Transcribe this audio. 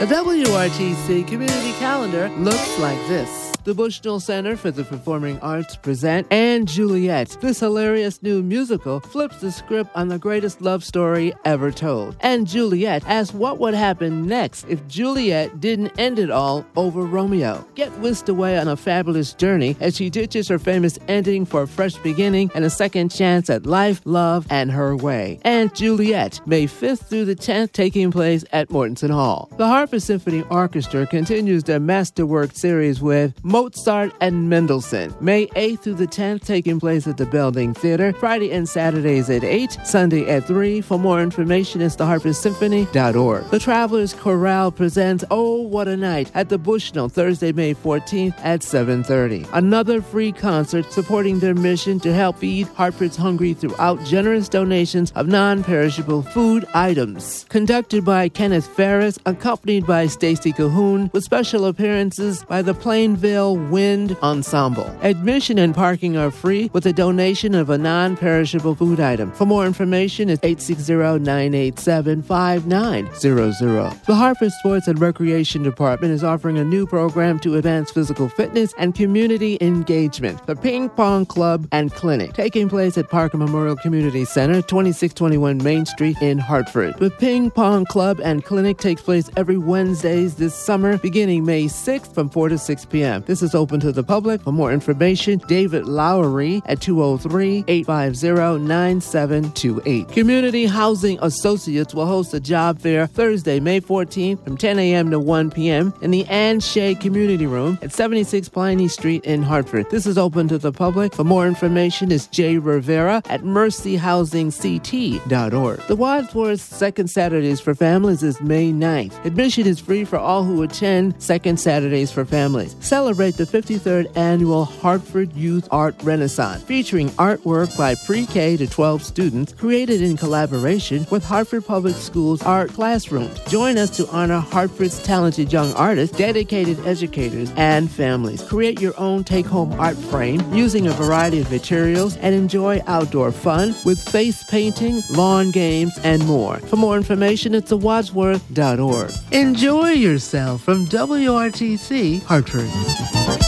The WRTC Community Calendar looks like this. The Bushnell Center for the Performing Arts present & Juliet. This hilarious new musical flips the script on the greatest love story ever told. & Juliet asks what would happen next if Juliet didn't end it all over Romeo. Get whisked away on a fabulous journey as she ditches her famous ending for a fresh beginning and a second chance at life, love, and her way. & Juliet, May 5th through the 10th, taking place at Mortensen Hall. The Hartford Symphony Orchestra continues their Masterwork series with Mozart and Mendelssohn. May 8th through the 10th, taking place at the Belding Theater. Friday and Saturdays at 8, Sunday at 3. For more information, it's thehartfordsymphony.org. The Travelers Chorale presents Oh, What a Night at the Bushnell, Thursday, May 14th at 7:30. Another free concert supporting their mission to help feed Hartford's hungry throughout generous donations of non-perishable food items. Conducted by Kenneth Ferris, accompanied by Stacy Cahoon, with special appearances by the Plainville Wind Ensemble. Admission and parking are free with a donation of a non-perishable food item. For more information, it's 860-987-5900. The Hartford Sports and Recreation Department is offering a new program to advance physical fitness and community engagement. The Ping Pong Club and Clinic, taking place at Parker Memorial Community Center, 2621 Main Street in Hartford. The Ping Pong Club and Clinic takes place every Wednesdays this summer, beginning May 6th from 4 to 6 p.m. This is open to the public. For more information, David Lowery at 203-850-9728. Community Housing Associates will host a job fair Thursday, May 14th from 10 a.m. to 1 p.m. in the Ann Shea Community Room at 76 Piney Street in Hartford. This is open to the public. For more information, is Jay Rivera at mercyhousingct.org. The Wadsworth Second Saturdays for Families is May 9th. Admission is free for all who attend Second Saturdays for Families. Celebrate the 53rd Annual Hartford Youth Art Renaissance, featuring artwork by pre-K to 12 students created in collaboration with Hartford Public Schools Art Classrooms. Join us to honor Hartford's talented young artists, dedicated educators, and families. Create your own take-home art frame using a variety of materials and enjoy outdoor fun with face painting, lawn games, and more. For more information, it's wadsworth.org. Enjoy yourself from WRTC Hartford.